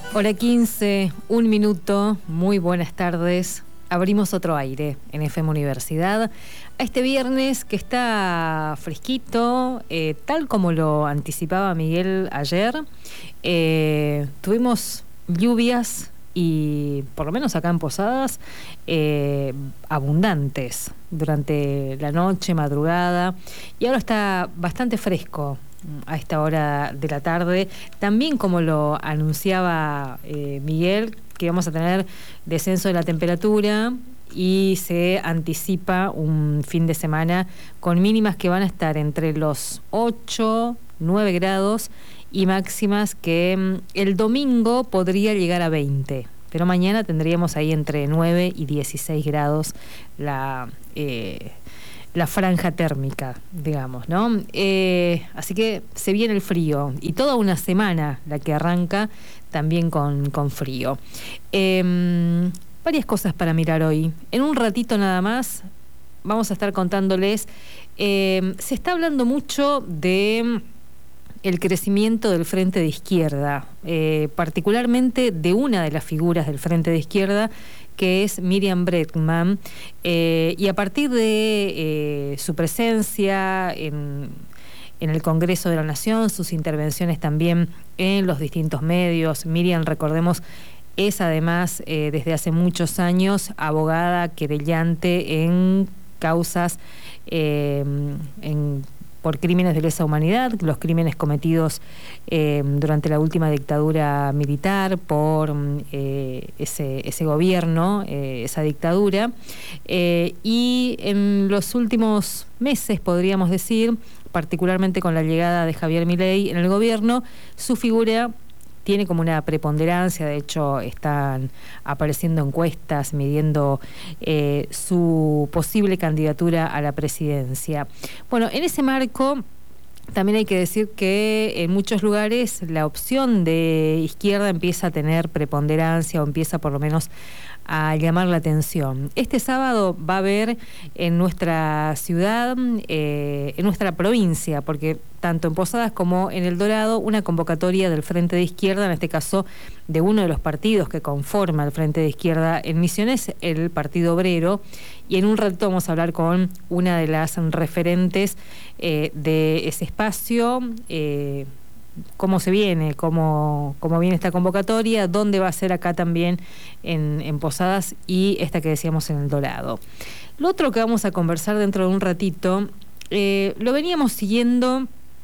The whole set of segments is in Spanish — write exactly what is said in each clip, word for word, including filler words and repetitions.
Hora quince, un minuto, muy buenas tardes. Abrimos otro aire en F M Universidad a este viernes que está fresquito, eh, tal como lo anticipaba Miguel ayer. Eh, tuvimos lluvias y, por lo menos acá en Posadas, eh, abundantes durante la noche, madrugada, y ahora está bastante fresco a esta hora de la tarde, también como lo anunciaba eh, Miguel, que vamos a tener descenso de la temperatura y se anticipa un fin de semana con mínimas que van a estar entre los ocho, nueve grados y máximas que mm, el domingo podría llegar a veinte, pero mañana tendríamos ahí entre nueve y dieciséis grados la... Eh, la franja térmica, digamos, ¿no? Eh, así que se viene el frío y toda una semana la que arranca también con, con frío. Eh, varias cosas para mirar hoy. En un ratito nada más vamos a estar contándoles. Eh, se está hablando mucho de el crecimiento del Frente de Izquierda, eh, particularmente de una de las figuras del Frente de Izquierda, que es Miriam Bregman, eh, y a partir de eh, su presencia en, en el Congreso de la Nación, sus intervenciones también en los distintos medios. Miriam, recordemos, es además eh, desde hace muchos años abogada querellante en causas eh, en por crímenes de lesa humanidad, los crímenes cometidos eh, durante la última dictadura militar, por eh, ese, ese gobierno, eh, esa dictadura. Eh, y en los últimos meses, podríamos decir, particularmente con la llegada de Javier Milei en el gobierno, su figura tiene como una preponderancia. De hecho, están apareciendo encuestas midiendo eh, su posible candidatura a la presidencia. Bueno, en ese marco también hay que decir que en muchos lugares la opción de izquierda empieza a tener preponderancia, o empieza por lo menos a llamar la atención. Este sábado va a haber en nuestra ciudad, eh, en nuestra provincia, porque tanto en Posadas como en El Dorado, una convocatoria del Frente de Izquierda, en este caso de uno de los partidos que conforma el Frente de Izquierda en Misiones, el Partido Obrero, y en un rato vamos a hablar con una de las referentes eh, de ese espacio, eh, cómo se viene, cómo, cómo viene esta convocatoria, dónde va a ser acá también en, en Posadas y esta que decíamos en El Dorado. Lo otro que vamos a conversar dentro de un ratito, eh, lo veníamos siguiendo,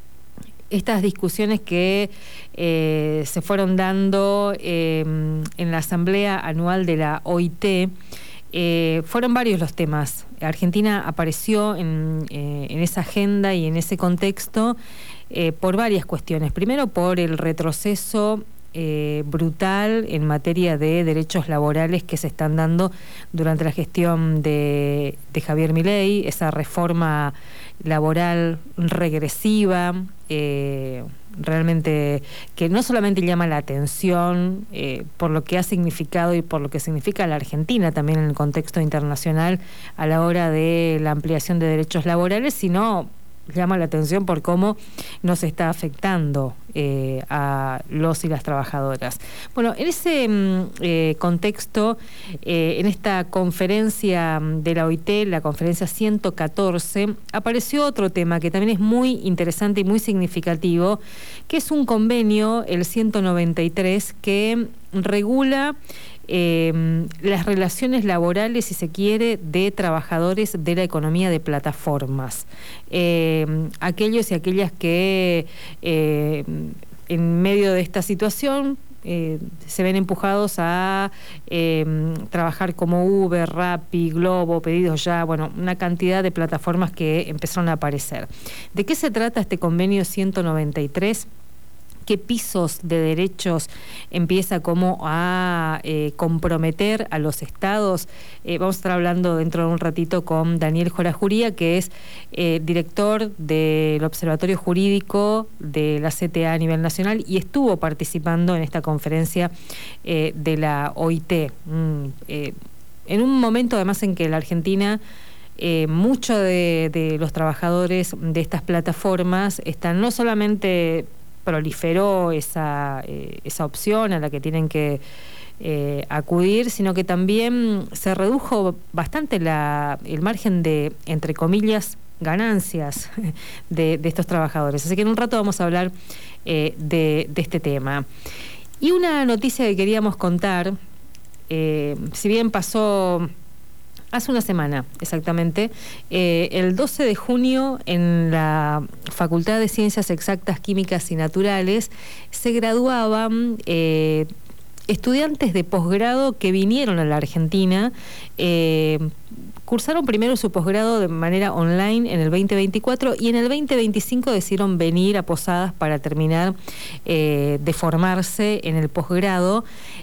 estas discusiones que eh, se fueron dando eh, en la Asamblea Anual de la O I T. Eh, fueron varios los temas. Argentina apareció en, eh, en esa agenda y en ese contexto eh, por varias cuestiones. Primero, por el retroceso eh, brutal en materia de derechos laborales que se están dando durante la gestión de, de Javier Milei, esa reforma laboral regresiva, eh, realmente que no solamente llama la atención eh, por lo que ha significado y por lo que significa la Argentina también en el contexto internacional a la hora de la ampliación de derechos laborales, sino llama la atención por cómo nos está afectando eh, a los y las trabajadoras. Bueno, en ese eh, contexto, eh, en esta conferencia de la O I T, la conferencia ciento catorce, apareció otro tema que también es muy interesante y muy significativo, que es un convenio, el ciento noventa y tres, que regula Eh, las relaciones laborales, si se quiere, de trabajadores de la economía de plataformas. Eh, aquellos y aquellas que eh, en medio de esta situación eh, se ven empujados a eh, trabajar como Uber, Rappi, Globo, Pedidos Ya, bueno, una cantidad de plataformas que empezaron a aparecer. ¿De qué se trata este convenio ciento noventa y tres? ¿Qué pisos de derechos empieza como a eh, comprometer a los estados? Eh, vamos a estar hablando dentro de un ratito con Daniel Jorajuría, que es eh, director del Observatorio Jurídico de la C T A a nivel nacional y estuvo participando en esta conferencia eh, de la O I T. Mm, eh, en un momento además en que la Argentina... Eh, muchos de, de los trabajadores de estas plataformas están no solamente proliferó esa, eh, esa opción a la que tienen que eh, acudir, sino que también se redujo bastante la, el margen de, entre comillas, ganancias de, de estos trabajadores. Así que en un rato vamos a hablar eh, de, de este tema. Y una noticia que queríamos contar, eh, si bien pasó hace una semana exactamente, eh, el doce de junio en la Facultad de Ciencias Exactas, Químicas y Naturales se graduaban eh, estudiantes de posgrado que vinieron a la Argentina. eh, Cursaron primero su posgrado de manera online en el veinte veinticuatro y en el veinte veinticinco decidieron venir a Posadas para terminar eh, de formarse en el posgrado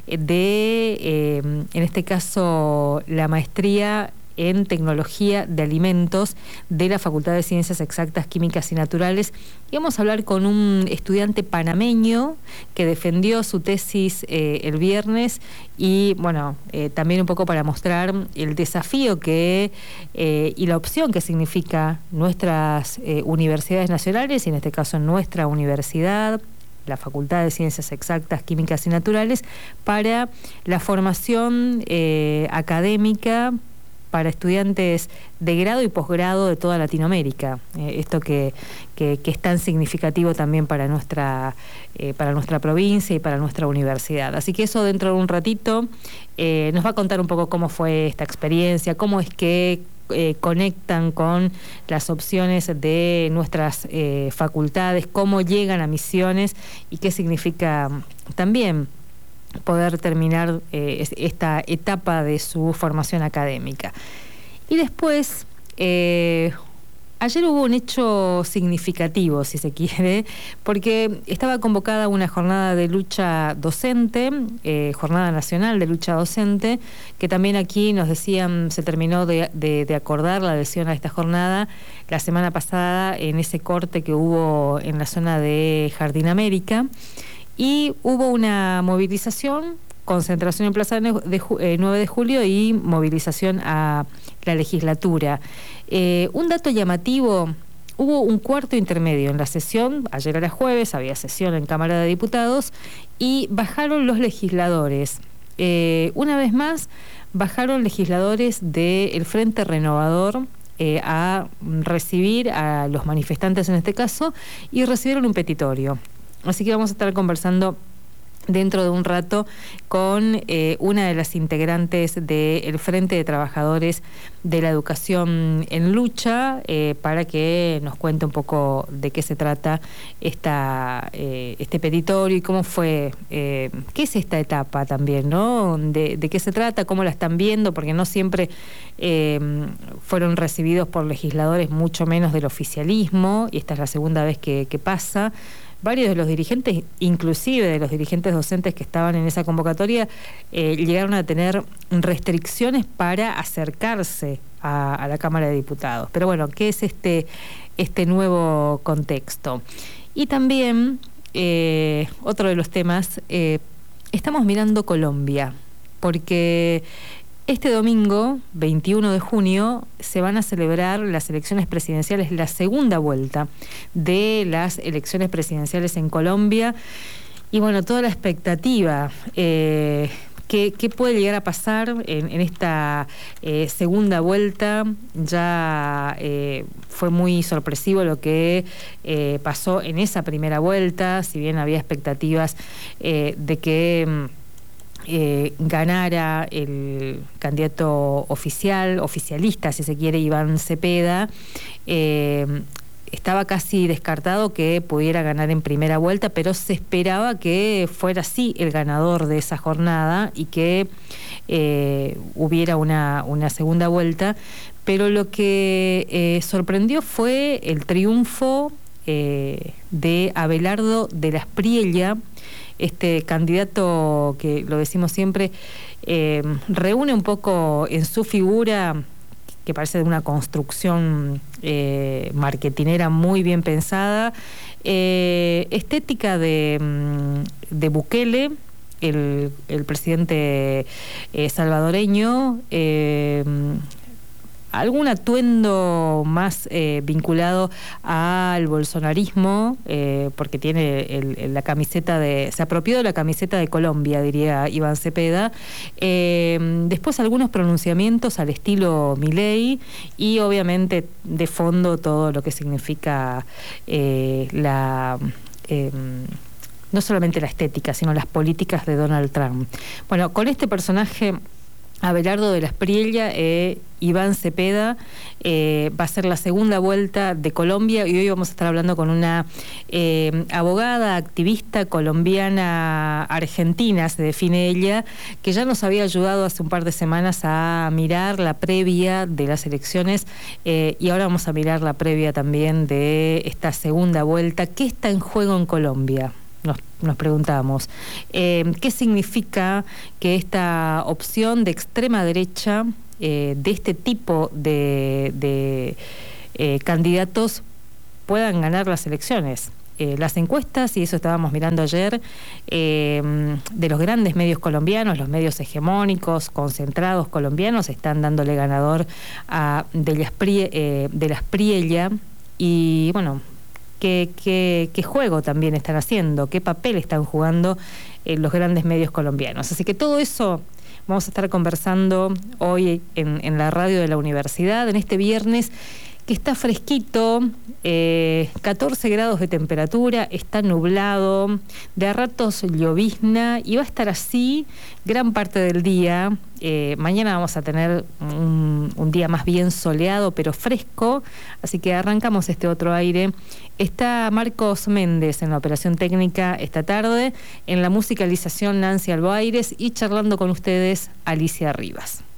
de, eh, en este caso, la maestría en Tecnología de Alimentos de la Facultad de Ciencias Exactas, Químicas y Naturales. Y vamos a hablar con un estudiante panameño que defendió su tesis eh, el viernes y, bueno, eh, también un poco para mostrar el desafío que eh, y la opción que significa nuestras eh, universidades nacionales, y en este caso nuestra universidad, la Facultad de Ciencias Exactas, Químicas y Naturales, para la formación eh, académica para estudiantes de grado y posgrado de toda Latinoamérica. Eh, esto que, que, que es tan significativo también para nuestra, eh, para nuestra provincia y para nuestra universidad. Así que eso dentro de un ratito eh, nos va a contar un poco cómo fue esta experiencia, cómo es que eh, conectan con las opciones de nuestras eh, facultades, cómo llegan a Misiones y qué significa también poder terminar eh, esta etapa de su formación académica. Y después, eh, ayer hubo un hecho significativo, si se quiere, porque estaba convocada una jornada de lucha docente, eh, jornada nacional de lucha docente, que también aquí nos decían, se terminó de, de, de acordar la adhesión a esta jornada la semana pasada en ese corte que hubo en la zona de Jardín América. Y hubo una movilización, concentración en Plaza de nueve de julio y movilización a la legislatura. Eh, un dato llamativo, hubo un cuarto intermedio en la sesión, ayer era jueves, había sesión en Cámara de Diputados, y bajaron los legisladores. Eh, una vez más, bajaron legisladores del Frente Renovador eh, a recibir a los manifestantes en este caso, y recibieron un petitorio. Así que vamos a estar conversando dentro de un rato con eh, una de las integrantes del Frente de Trabajadores de la Educación en Lucha, eh, para que nos cuente un poco de qué se trata esta, eh, este petitorio y cómo fue, eh, qué es esta etapa también, ¿no? De, de qué se trata, cómo la están viendo, porque no siempre eh, fueron recibidos por legisladores, mucho menos del oficialismo, y esta es la segunda vez que, que pasa. Varios de los dirigentes, inclusive de los dirigentes docentes que estaban en esa convocatoria, eh, llegaron a tener restricciones para acercarse a, a la Cámara de Diputados. Pero bueno, ¿qué es este, este nuevo contexto? Y también, eh, otro de los temas, eh, estamos mirando Colombia, porque este domingo, veintiuno de junio, se van a celebrar las elecciones presidenciales, la segunda vuelta de las elecciones presidenciales en Colombia. Y bueno, toda la expectativa, eh, ¿qué, qué puede llegar a pasar en, en esta eh, segunda vuelta? Ya eh, fue muy sorpresivo lo que eh, pasó en esa primera vuelta, si bien había expectativas eh, de que Eh, ganara el candidato oficial, oficialista, si se quiere, Iván Cepeda. Eh, estaba casi descartado que pudiera ganar en primera vuelta, pero se esperaba que fuera así el ganador de esa jornada y que eh, hubiera una, una segunda vuelta. Pero lo que eh, sorprendió fue el triunfo eh, de Abelardo de la Espriella, este candidato que, lo decimos siempre, eh, reúne un poco en su figura, que parece de una construcción eh, marketinera muy bien pensada, eh, estética de, de Bukele, el, el presidente eh, salvadoreño, eh, algún atuendo más eh, vinculado al bolsonarismo, eh, porque tiene el, el, la camiseta de, se apropió de la camiseta de Colombia, diría Iván Cepeda. Eh, después algunos pronunciamientos al estilo Milei y obviamente de fondo todo lo que significa eh, la... Eh, no solamente la estética, sino las políticas de Donald Trump. Bueno, con este personaje, Abelardo de la Espriella, eh, Iván Cepeda, eh, va a ser la segunda vuelta de Colombia y hoy vamos a estar hablando con una eh, abogada, activista colombiana argentina, se define ella, que ya nos había ayudado hace un par de semanas a mirar la previa de las elecciones eh, y ahora vamos a mirar la previa también de esta segunda vuelta. ¿Qué está en juego en Colombia? Nos, nos preguntamos, eh, ¿qué significa que esta opción de extrema derecha, eh, de este tipo de, de eh, candidatos, puedan ganar las elecciones? Eh, las encuestas, y eso estábamos mirando ayer, eh, de los grandes medios colombianos, los medios hegemónicos, concentrados colombianos, están dándole ganador a de la Espriella, eh, de la Espriella y bueno... ¿Qué, qué, qué juego también están haciendo? ¿Qué papel están jugando eh, los grandes medios colombianos? Así que todo eso vamos a estar conversando hoy en, en la radio de la universidad, en este viernes que está fresquito, eh, catorce grados de temperatura, está nublado, de a ratos llovizna y va a estar así gran parte del día. Eh, mañana vamos a tener un, un día más bien soleado pero fresco, así que arrancamos este otro aire. Está Marcos Méndez en la operación técnica esta tarde, en la musicalización Nancy Albaires y charlando con ustedes Alicia Rivas.